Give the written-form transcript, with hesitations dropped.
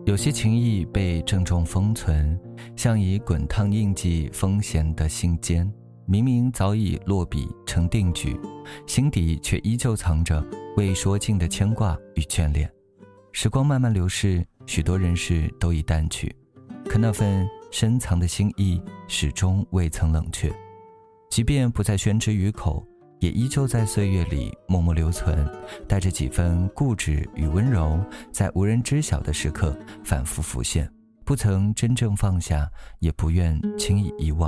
有些情谊被郑重封存，像以滚烫印记封闲的心间，明明早已落笔成定局，心底却依旧藏着未说尽的牵挂与眷恋。时光慢慢流逝，许多人事都已淡去，可那份深藏的心意始终未曾冷却，即便不再宣之于口，也依旧在岁月里默默留存，带着几分固执与温柔，在无人知晓的时刻反复浮现，不曾真正放下，也不愿轻易遗忘。